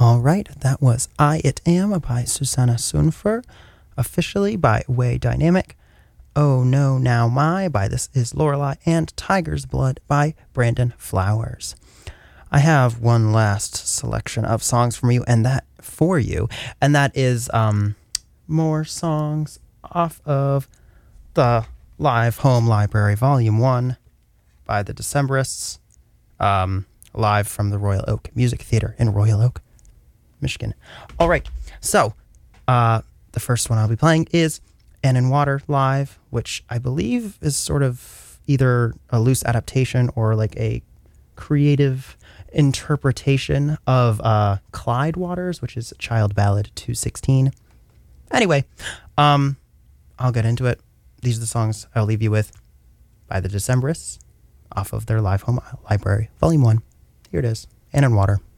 All right, that was I It Am by Susanna Sundfør, officially by Way Dynamic. Oh No Now My by This Is Lorelei, and Tiger's Blood by Brandon Flowers. I have one last selection of songs from you, and that is more songs off of the Live Home Library Volume 1 by the Decemberists, live from the Royal Oak Music Theater in Royal Oak, Michigan. All right, so the first one I'll be playing is Ann and Water live, which I believe is sort of either a loose adaptation or like a creative interpretation of Clyde Waters, which is Child Ballad 216. Anyway, I'll get into it. These are the songs I'll leave you with by the Decemberists off of their Live Home Library Volume 1. Here it is, Ann and Water.